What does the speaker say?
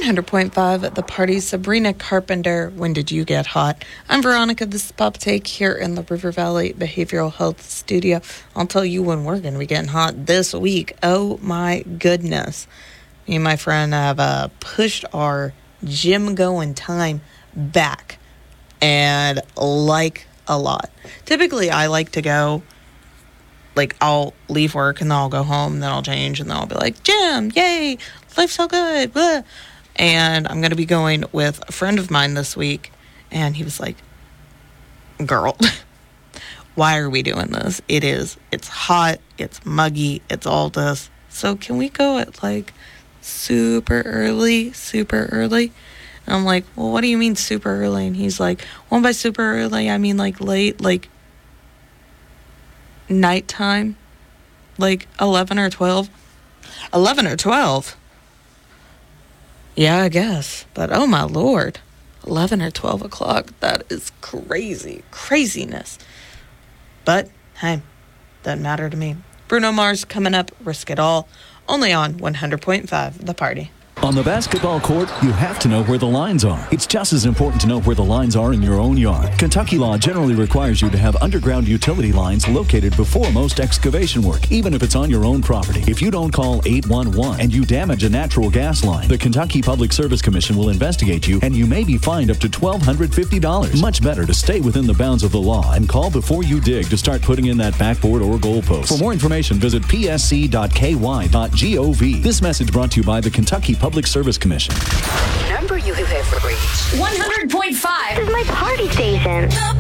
100.5 at the party. Sabrina Carpenter, when did you get hot? I'm Veronica. This is Pop Take here in the River Valley Behavioral Health Studio. I'll tell you when we're going to be getting hot this week. Oh my goodness. Me and my friend have pushed our gym going time back, and like a lot. Typically, I like to go, like, I'll leave work and then I'll go home and then I'll change and then I'll be like, gym, yay, life's so good, blah. And I'm going to be going with a friend of mine this week, and he was like, girl, why are we doing this? It's hot, it's muggy, it's all this. So can we go at like super early? And I'm like, well, what do you mean super early? And he's like, well, by super early, I mean like late, like nighttime, like 11 or 12. 11 or 12? Yeah, I guess. But oh my Lord, 11 or 12 o'clock, that is craziness. But hey, doesn't matter to me. Bruno Mars coming up, Risk It All, only on 100.5 The Party. On the basketball court, you have to know where the lines are. It's just as important to know where the lines are in your own yard. Kentucky law generally requires you to have underground utility lines located before most excavation work, even if it's on your own property. If you don't call 811 and you damage a natural gas line, the Kentucky Public Service Commission will investigate you, and you may be fined up to $1,250. Much better to stay within the bounds of the law and call before you dig to start putting in that backboard or goalpost. For more information, visit psc.ky.gov. This message brought to you by the Kentucky Public Service Commission. Number you have reached 100.5 is my party station.